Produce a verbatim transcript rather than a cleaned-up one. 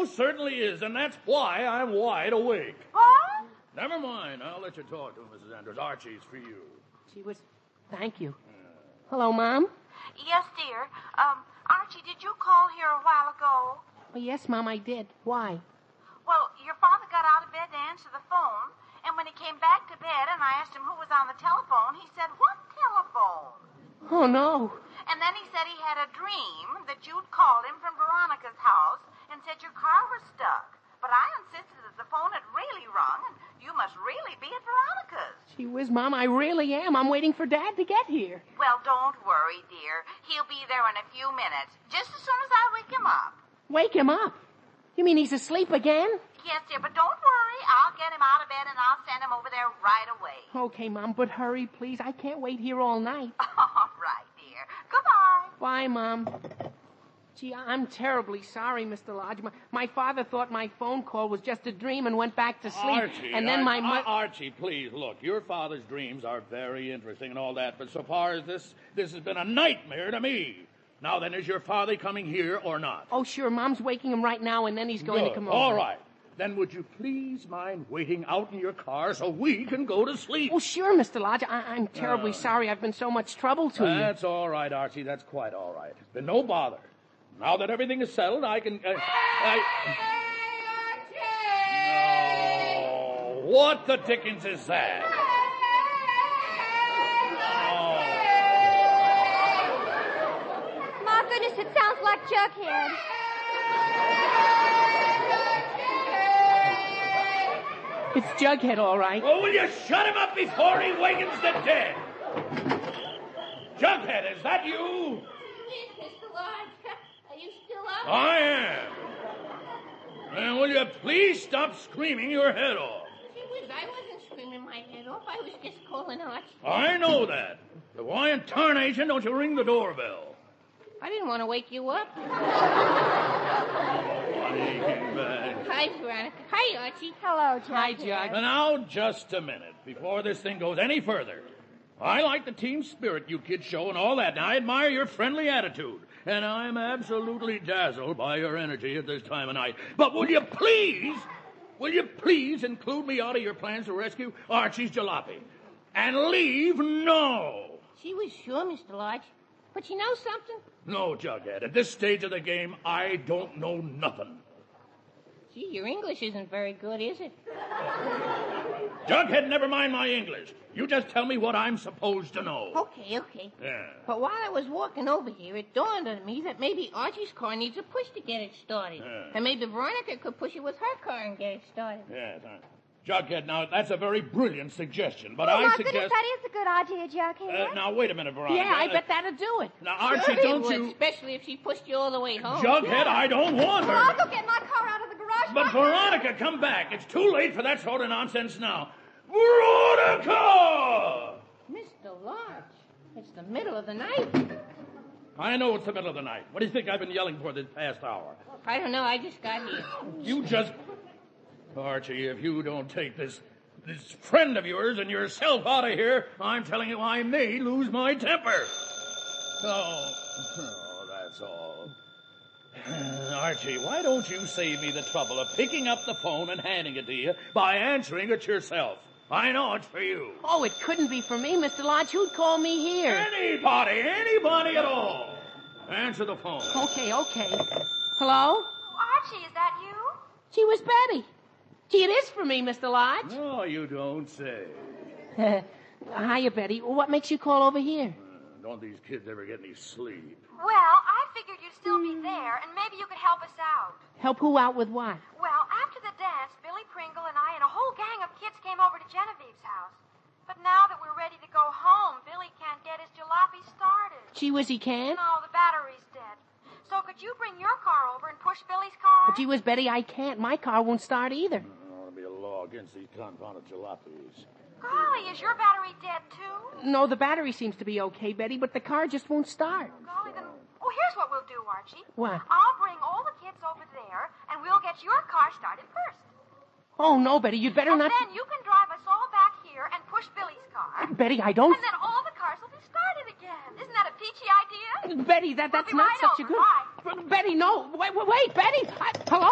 most certainly is, and that's why I'm wide awake. What? Never mind. I'll let you talk to him, Missus Andrews. Archie's for you. She was... Thank you. Hello, Mom? Yes, dear. Um, Archie, did you call here a while ago? Oh, yes, Mom, I did. Why? Well, your father got out of bed to answer the phone, and when he came back to bed and I asked him who was on the telephone, he said, "What telephone?" Oh, no. And then he said he had a dream that you'd called him from Veronica's house and said your car was stuck. But I insisted that the phone had really rung, and you must really be at Veronica's. Gee whiz, Mom, I really am. I'm waiting for Dad to get here. Well, don't worry, dear. He'll be there in a few minutes, just as soon as I wake him up. Wake him up? You mean he's asleep again? Yes, dear, but don't worry. I'll get him out of bed and I'll send him over there right away. Okay, Mom, but hurry, please. I can't wait here all night. All right, dear. Goodbye. Bye, Mom. Gee, I'm terribly sorry, Mister Lodge. My, my father thought my phone call was just a dream and went back to sleep. Archie, and then Ar- my mother... Archie, please, look, your father's dreams are very interesting and all that, but so far as this, this has been a nightmare to me. Now then, is your father coming here or not? Oh, sure, Mom's waking him right now, and then he's going Good. to come over. All right. Then would you please mind waiting out in your car so we can go to sleep? Oh, sure, Mister Lodge. I- I'm terribly Uh, sorry I've been so much trouble to you. That's all right, Archie. That's quite all right. It's been no bother. Now that everything is settled, I can... Uh, I... Oh, what the dickens is that? My goodness, it sounds like Jughead. It's Jughead, all right. Oh, will you shut him up before he wakens the dead? Jughead, is that you? Mister Lodge, are you still up? I am. And will you please stop screaming your head off? Gee whiz, I wasn't screaming my head off. I was just calling Archie. I know that. But why in tarnation don't you ring the doorbell? I didn't want to wake you up. Sneaking back. Hi, Veronica. Hi, Archie. Hello, Jughead. Hi, Jug. Now, just a minute, before this thing goes any further. I like the team spirit you kids show and all that, and I admire your friendly attitude. And I'm absolutely dazzled by your energy at this time of night. But will you please, will you please include me out of your plans to rescue Archie's jalopy? And leave no. She was sure, Mister Lodge. But you know something? No, Jughead. At this stage of the game, I don't know nothing. Gee, your English isn't very good, is it? Jughead, never mind my English. You just tell me what I'm supposed to know. Okay, okay. Yeah. But while I was walking over here, it dawned on me that maybe Archie's car needs a push to get it started. Yeah. And maybe Veronica could push it with her car and get it started. Yes, uh, Jughead, now, that's a very brilliant suggestion, but Oh, I my suggest... goodness, that is a good idea, Jughead. Uh, now, wait a minute, Veronica. Yeah, I Uh, bet that'd do it. Now, Archie, Sure he don't would, you... especially if she pushed you all the way home. Jughead, I don't want her. I'll go get my car out of the garage. But, Veronica, come back. It's too late for that sort of nonsense now. Veronica! Mister Lodge, it's the middle of the night. I know it's the middle of the night. What do you think I've been yelling for this past hour? I don't know, I just got here. You just... Archie, if you don't take this... this friend of yours and yourself out of here, I'm telling you I may lose my temper. Oh, oh that's all. Archie, why don't you save me the trouble of picking up the phone and handing it to you by answering it yourself? I know it's for you. Oh, it couldn't be for me, Mister Lodge. Who'd call me here? Anybody, anybody at all. Answer the phone. Okay, okay. Hello? Archie, is that you? Gee, was Betty. Gee, it is for me, Mister Lodge. No, you don't say. Hiya, Betty. What makes you call over here? Uh, don't these kids ever get any sleep? Well, I figured you'd still be there, and maybe you could help us out. Help who out with what? Well, after the dance, Billy Pringle and I and a whole gang of kids came over to Genevieve's house. But now that we're ready to go home, Billy can't get his jalopy started. Gee whiz, he can't? No, the battery's dead. So could you bring your car over and push Billy's car? But gee whiz, Betty, I can't. My car won't start either. I want to be a law against these confounded jalopies. Golly, is your battery dead, too? No, the battery seems to be okay, Betty, but the car just won't start. Golly, then... Oh, here's what we'll do, Archie. What? I'll bring all the kids over there, and we'll get your car started first. Oh, no, Betty, you'd better And not... then you can drive us all back here and push Billy's car. Betty, I don't... And then all the cars will be started again. Isn't that a peachy idea? Betty, that, We'll that's be not right such over. a good... Bye. Betty, no. Wait, wait, wait Betty. I... Hello?